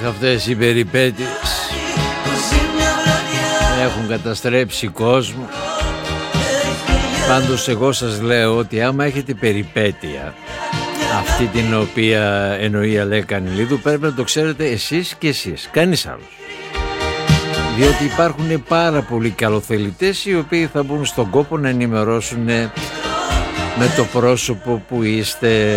Αχ, αυτές οι περιπέτειες έχουν καταστρέψει κόσμο. Πάντως εγώ σας λέω ότι άμα έχετε περιπέτεια αυτή την οποία εννοεί η Αλέκα Κανηλίδου, πρέπει να το ξέρετε εσείς και εσείς, κανείς άλλος. Διότι υπάρχουν πάρα πολλοί καλοθελητές οι οποίοι θα μπουν στον κόπο να ενημερώσουν με το πρόσωπο που είστε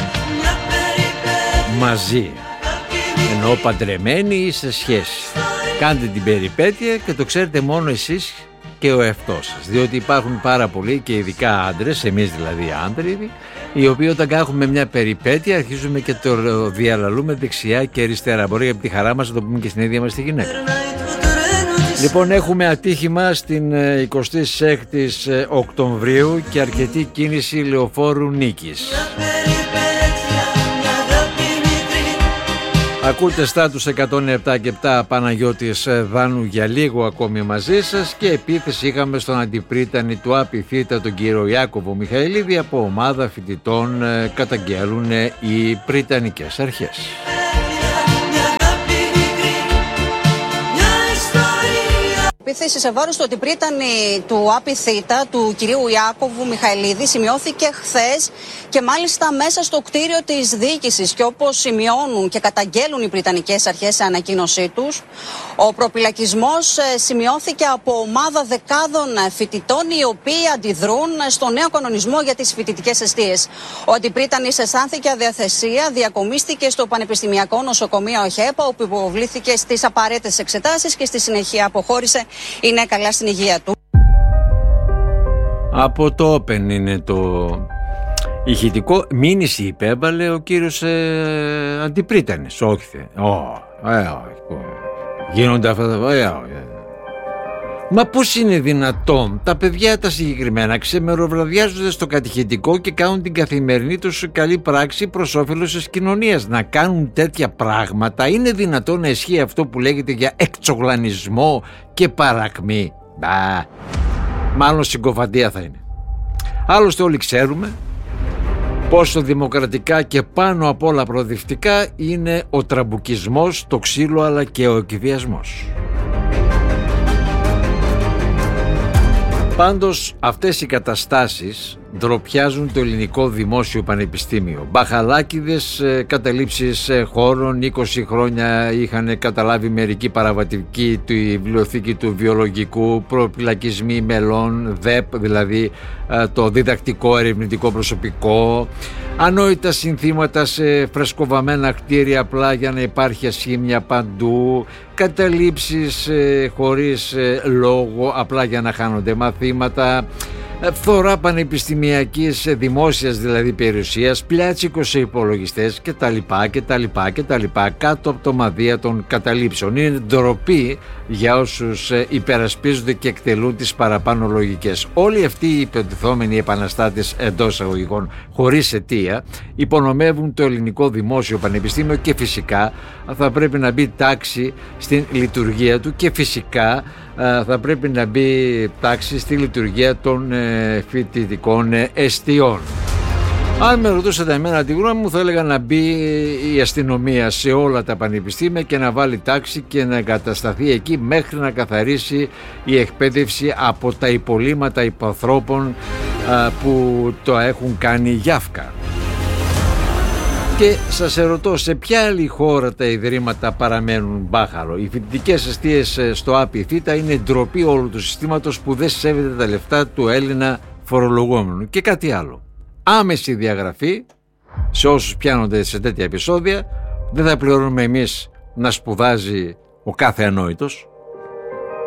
μαζί, ενώ παντρεμένοι ή σε σχέση. Κάντε την περιπέτεια και το ξέρετε μόνο εσείς και ο εαυτός σας, διότι υπάρχουν πάρα πολλοί και ειδικά άντρες, εμείς δηλαδή άντροι, οι οποίοι όταν έχουμε μια περιπέτεια αρχίζουμε και το διαλαλούμε δεξιά και αριστερά. Μπορεί από τη χαρά μας να το πούμε και στην ίδια μας τη γυναίκα. Λοιπόν, έχουμε ατύχημα στην 26η Οκτωβρίου και αρκετή κίνηση λεωφόρου Νίκης. Ακούτε στάτους 107 και 7 Παναγιώτης Δάνου για λίγο ακόμη μαζί σας, και επίθεση είχαμε στον αντιπρίτανη του ΑΠΗ ΘΥΤΑ τον κύριο Ιάκωβο Μιχαηλίδη από ομάδα φοιτητών, καταγγέλουν οι πριτανικές αρχές. Επίθεση σε βάρος του αντιπρίτανη του ΑΠΗ ΘΥΤΑ, του κυρίου Ιάκωβου Μιχαηλίδη, σημειώθηκε χθες και μάλιστα μέσα στο κτίριο της διοίκησης. Και όπως σημειώνουν και καταγγέλουν οι πριτανικές αρχές σε ανακοίνωσή τους, ο προπυλακισμός σημειώθηκε από ομάδα δεκάδων φοιτητών οι οποίοι αντιδρούν στο νέο κανονισμό για τις φοιτητικές εστίες. Ο αντιπρίτανης αισθάνθηκε αδιαθεσία, διακομίστηκε στο Πανεπιστημιακό Νοσοκομείο ΟΧΕΠΑ, όπου υποβλήθηκε στις απαραίτητες εξετάσεις και στη συνεχεία αποχώρησε. Είναι καλά στην υγεία του. Από το Open είναι το ηχητικό. Μήνυση υπέβαλε ο κύριος αντιπρίτανης. Όχι. Γίνονται αυτά τα... Μα πώς είναι δυνατόν τα παιδιά τα συγκεκριμένα ξεμεροβραδιάζονται στο κατηχητικό και κάνουν την καθημερινή τους καλή πράξη προς όφελος της κοινωνίας? Να κάνουν τέτοια πράγματα? Είναι δυνατόν να ισχύει αυτό που λέγεται για εξογλανισμό και παρακμή? Μάλλον συγκοφαντία θα είναι. Άλλωστε όλοι ξέρουμε πόσο δημοκρατικά και πάνω απ' όλα προοδευτικά είναι ο τραμπουκισμός, το ξύλο αλλά και ο εκβιασμός. Πάντως αυτές οι καταστάσεις ντροπιάζουν το ελληνικό δημόσιο πανεπιστήμιο. Μπαχαλάκηδες καταλήψεις χώρων, 20 χρόνια είχαν καταλάβει μερικοί παραβατικοί τη βιβλιοθήκη του βιολογικού, προπυλακισμοί μελών, ΔΕΠ, δηλαδή το διδακτικό ερευνητικό προσωπικό, ανόητα συνθήματα σε φρεσκοβαμμένα κτίρια απλά για να υπάρχει ασχήμια παντού, καταλήψεις χωρίς λόγο απλά για να χάνονται μαθήματα, φθορά πανεπιστημιακής δημόσιας δηλαδή περιουσίας, πλιάτσικο σε υπολογιστές κτλ. Κάτω από το μαδία των καταλήψεων. Είναι ντροπή για όσους υπερασπίζονται και εκτελούν τις παραπάνω λογικές. Όλοι αυτοί οι υποτιθόμενοι επαναστάτες εντός εισαγωγικών χωρίς αιτία υπονομεύουν το ελληνικό δημόσιο πανεπιστήμιο και φυσικά θα πρέπει να μπει τάξη στην λειτουργία του και φυσικά θα πρέπει να μπει τάξη στη λειτουργία των φοιτητικών εστιών. Αν με ρωτούσατε εμένα τη γνώμη μου, θα έλεγα να μπει η αστυνομία σε όλα τα πανεπιστήμια και να βάλει τάξη και να εγκατασταθεί εκεί μέχρι να καθαρίσει η εκπαίδευση από τα υπολείμματα υποανθρώπων που το έχουν κάνει γιάφκα. Και σας ερωτώ, σε ποια άλλη χώρα τα ιδρύματα παραμένουν μπάχαλο? Οι φοιτητικές εστίες στο ΑΠΗ ΘΥΤΑ είναι ντροπή όλου του συστήματος που δεν σέβεται τα λεφτά του Έλληνα φορολογούμενου. Και κάτι άλλο, άμεση διαγραφή σε όσους πιάνονται σε τέτοια επεισόδια. Δεν θα πληρώνουμε εμείς να σπουδάζει ο κάθε ανόητος.